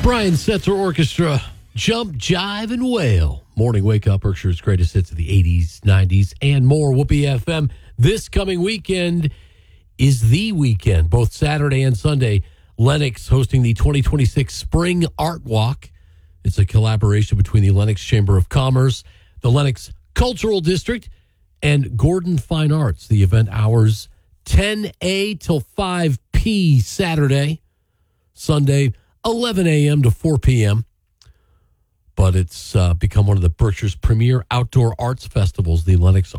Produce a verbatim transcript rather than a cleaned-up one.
Brian Setzer Orchestra, Jump, Jive, and Wail. Morning Wake Up, Berkshire's greatest hits of the eighties, nineties, and more. Whoopee F M. This coming weekend is the weekend, both Saturday and Sunday. Lenox hosting the twenty twenty-six Spring Art Walk. It's a collaboration between the Lenox Chamber of Commerce, the Lenox Cultural District, and Gordon Fine Arts. The event hours ten a till five p Saturday. Sunday, eleven a.m. to four p.m. But it's uh, become one of the Berkshire's premier outdoor arts festivals, the Lenox